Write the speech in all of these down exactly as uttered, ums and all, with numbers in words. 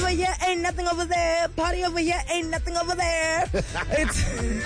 over here, ain't nothing over there. Party over here, ain't nothing over there. It's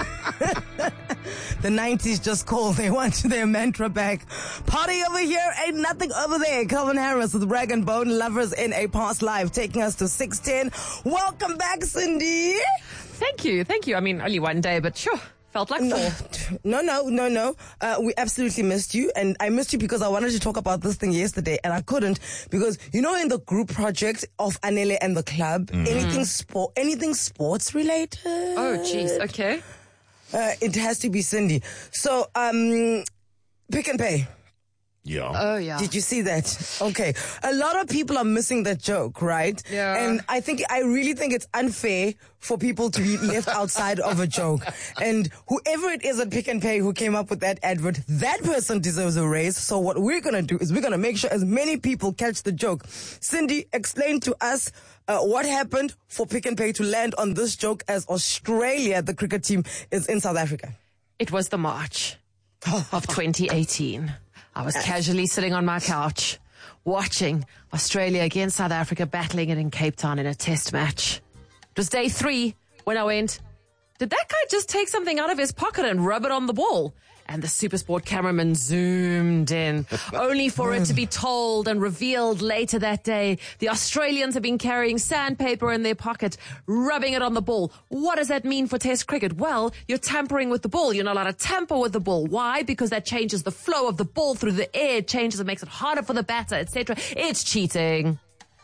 the nineties just called. They want their mantra back. Party over here, ain't nothing over there. Calvin Harris with Rag and Bone Lovers in a Past Life, taking us to six ten. Welcome back, Cindy. Thank you, thank you. I mean, only one day, but sure. Felt like four. No, no, no, no. Uh, we absolutely missed you. And I missed you because I wanted to talk about this thing yesterday and I couldn't because, you know, in the group project of Anele and the club, mm-hmm. anything sport, anything sports related. Oh, jeez. Okay. Uh, it has to be Cindy. So, um, Pick n Pay. Yeah. Oh, yeah. Did you see that? Okay. A lot of people are missing that joke, right? Yeah. And I think, I really think it's unfair for people to be left outside of a joke. And whoever it is at Pick n Pay who came up with that advert, that person deserves a raise. So what we're going to do is we're going to make sure as many people catch the joke. Cindy, explain to us uh, what happened for Pick n Pay to land on this joke as Australia, the cricket team, is in South Africa. It was the March of twenty eighteen. I was casually sitting on my couch, watching Australia against South Africa battling it in Cape Town in a test match. It was day three when I went, did that guy just take something out of his pocket and rub it on the ball? And the SuperSport cameraman zoomed in, only for it to be told and revealed later that day. The Australians have been carrying sandpaper in their pocket, rubbing it on the ball. What does that mean for Test cricket? Well, you're tampering with the ball. You're not allowed to tamper with the ball. Why? Because that changes the flow of the ball through the air. It changes and makes it harder for the batter, et cetera. It's cheating.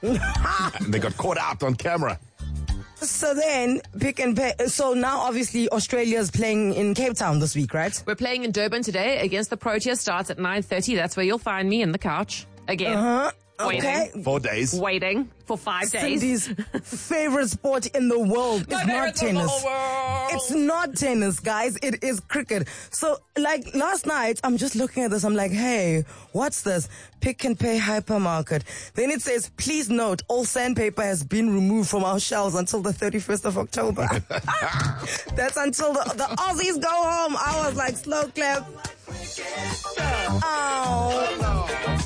They got caught out on camera. So then, Pick n Pay. So now, obviously, Australia's playing in Cape Town this week, right? We're playing in Durban today against the Proteas. Starts at nine thirty. That's where you'll find me in the couch. Again. Uh-huh. Waiting. Okay. Four days. Waiting for five days. Cindy's favorite sport in the world is not tennis. It's not tennis, guys. It is cricket. So, like, last night, I'm just looking at this. I'm like, hey, what's this? Pick n Pay hypermarket. Then it says, please note, all sandpaper has been removed from our shelves until the thirty-first of October. That's until the, the Aussies go home. I was like, slow clap. Oh.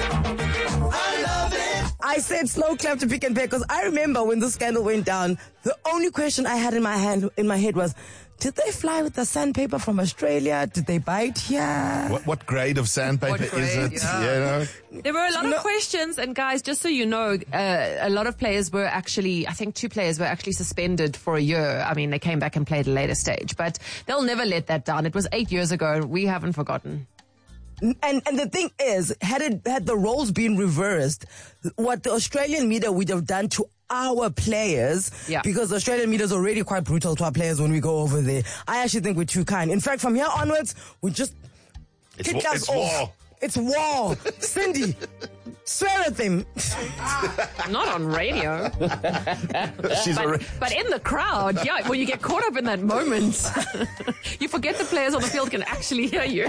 I said slow clap to Pick n Pay because I remember when the scandal went down, the only question I had in my hand, in my head was, did they fly with the sandpaper from Australia? Did they buy it here? What, what grade of sandpaper What grade, is it? yeah. You know? There were a lot No. of questions, and guys, just so you know, uh, a lot of players were actually, I think two players were actually suspended for a year. I mean, they came back and played at a later stage, but they'll never let that down. It was eight years ago, and we haven't forgotten. And and the thing is, had it had the roles been reversed, what the Australian media would have done to our players, Yeah. because the Australian media is already quite brutal to our players when we go over there. I actually think we're too kind. In fact, from here onwards, we just It's, kick wa- us it's off. war. It's war. Cindy, swear at them. Not on radio, She's a but, re- but in the crowd. Yeah, when you get caught up in that moment, you forget the players on the field can actually hear you.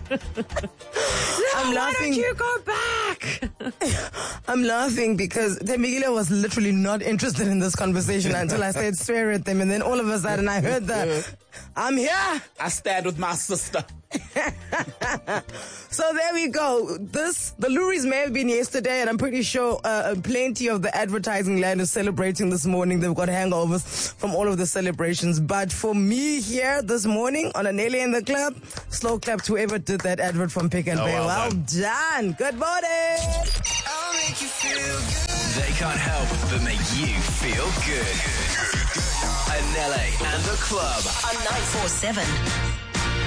I'm Why laughing. don't you go back? I'm laughing because Temigile was literally not interested in this conversation until I said swear at them, and then all of a sudden I heard the, I'm here. I stand with my sister. So there we go. This, the Luries may have been yesterday, and I'm pretty sure uh, plenty of the advertising land is celebrating this morning. They've got hangovers from all of the celebrations. But for me here this morning on Anele in the Club, slow clap to whoever did that advert from Pick n Oh, Pay. well Well done. done. Good morning. I'll make you feel good. They can't help but make you feel good. Anele and the Club On nine four seven.